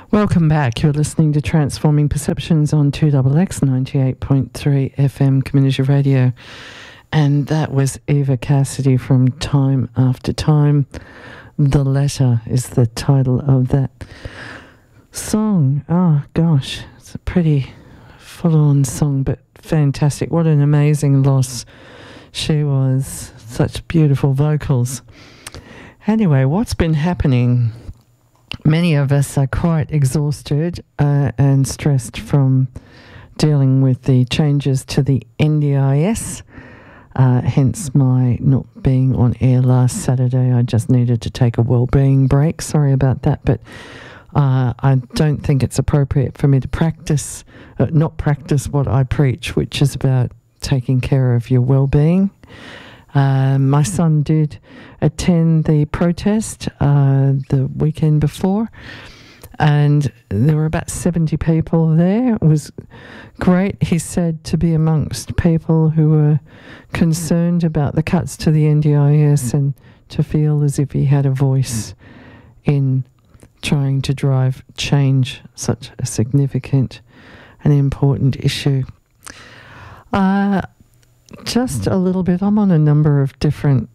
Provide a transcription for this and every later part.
Welcome back. You're listening to Transforming Perceptions on 2XX 98.3 FM Community Radio. And that was Eva Cassidy from Time After Time. The Letter is the title of that song. Oh, gosh. It's a pretty full-on song, but fantastic. What an amazing loss she was. Such beautiful vocals. Anyway, what's been happening? Many of us are quite exhausted and stressed from dealing with the changes to the NDIS, hence my not being on air last Saturday. I just needed to take a wellbeing break. Sorry about that, but I don't think it's appropriate for me to not practice what I preach, which is about taking care of your wellbeing. My son did attend the protest the weekend before, and there were about 70 people there. It was great, he said, to be amongst people who were concerned about the cuts to the NDIS and to feel as if he had a voice in trying to drive change, such a significant and important issue. Just a little bit. I'm on a number of different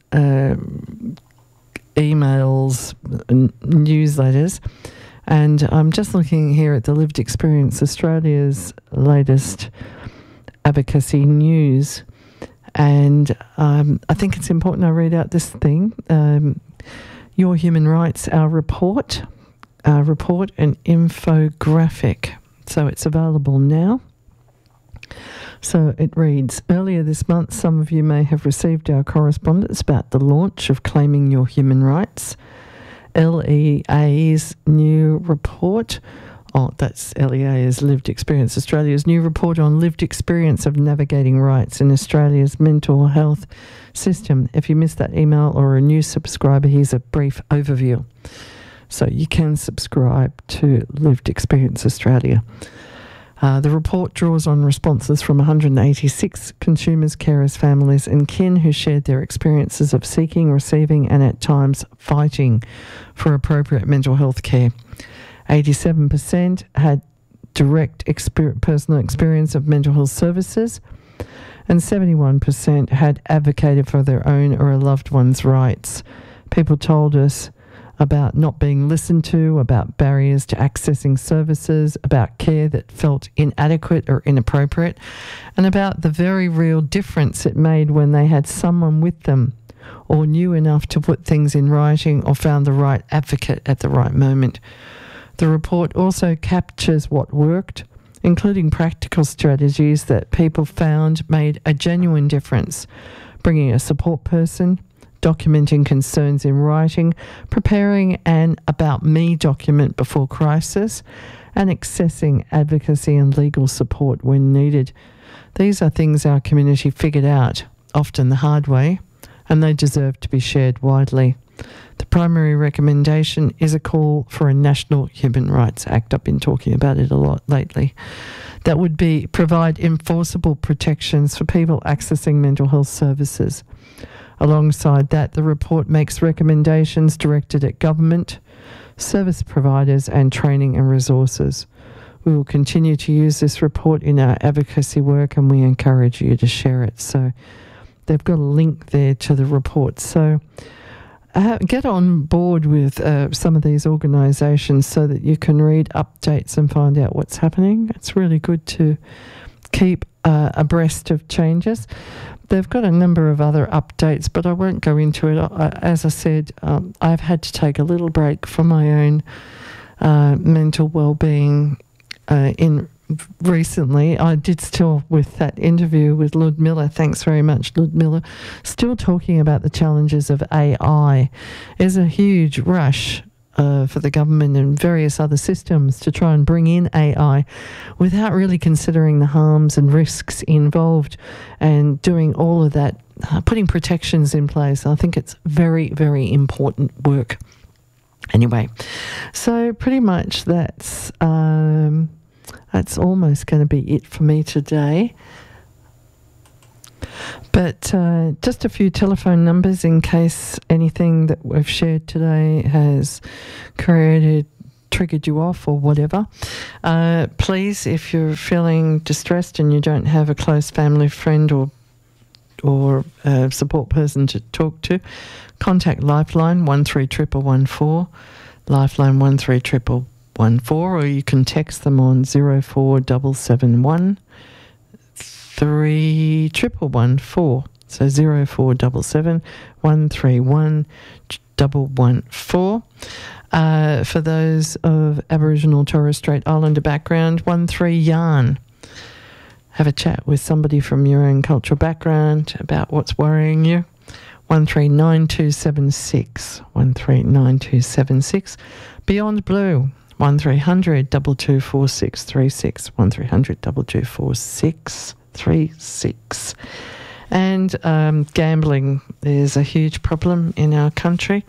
emails, newsletters, and I'm just looking here at the Lived Experience Australia's latest advocacy news, and I think it's important I read out this thing. Your Human Rights, our report and infographic. So it's available now. So it reads, earlier this month, some of you may have received our correspondence about the launch of Claiming Your Human Rights, LEA's new report. Oh, that's LEA's Lived Experience Australia's new report on lived experience of navigating rights in Australia's mental health system. If you missed that email or are a new subscriber, here's a brief overview. So you can subscribe to Lived Experience Australia. The report draws on responses from 186 consumers, carers, families and kin who shared their experiences of seeking, receiving and at times fighting for appropriate mental health care. 87% had direct personal experience of mental health services, and 71% had advocated for their own or a loved one's rights. People told us about not being listened to, about barriers to accessing services, about care that felt inadequate or inappropriate, and about the very real difference it made when they had someone with them or knew enough to put things in writing or found the right advocate at the right moment. The report also captures what worked, including practical strategies that people found made a genuine difference, bringing a support person, documenting concerns in writing, preparing an About Me document before crisis, and accessing advocacy and legal support when needed. These are things our community figured out, often the hard way, and they deserve to be shared widely. The primary recommendation is a call for a National Human Rights Act. I've been talking about it a lot lately. That would provide enforceable protections for people accessing mental health services. Alongside that, the report makes recommendations directed at government, service providers and training and resources. We will continue to use this report in our advocacy work and we encourage you to share it. So they've got a link there to the report. So get on board with some of these organisations so that you can read updates and find out what's happening. It's really good to keep abreast of changes. They've got a number of other updates, but I won't go into it. As I said, I've had to take a little break from my own mental well-being recently. I did still, with that interview with Ludmilla, thanks very much, Ludmilla, still talking about the challenges of AI. There's a huge rush for the government and various other systems to try and bring in AI without really considering the harms and risks involved and doing all of that, putting protections in place. I think it's very, very important work. Anyway, so pretty much that's almost going to be it for me today. But just a few telephone numbers in case anything that we've shared today has created triggered you off or whatever. Please, if you're feeling distressed and you don't have a close family friend or a support person to talk to, contact Lifeline 13114, Lifeline 13114, or you can text them on 04771 3114. So 0477 131 114. For those of Aboriginal Torres Strait Islander background, 13 Yarn. Have a chat with somebody from your own cultural background about what's worrying you. 139276. 139276. Beyond Blue. 1300 224636. 1300 224636. And gambling is a huge problem in our country.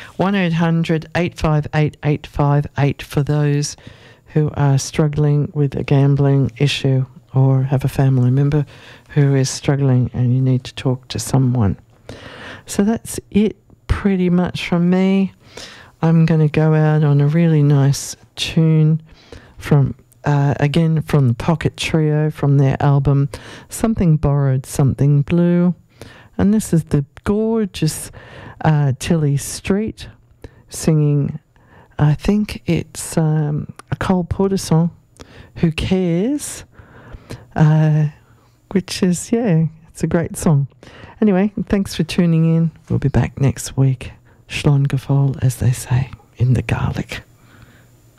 1-800-858-858 for those who are struggling with a gambling issue or have a family member who is struggling and you need to talk to someone. So that's it pretty much from me. I'm going to go out on a really nice tune from again from the Pocket Trio from their album Something Borrowed, Something Blue. And this is the gorgeous Tilly Street singing, I think it's a Cole Porter song, Who Cares? Which is, it's a great song. Anyway, thanks for tuning in. We'll be back next week. Shlon Gafol, as they say, in the Gaelic.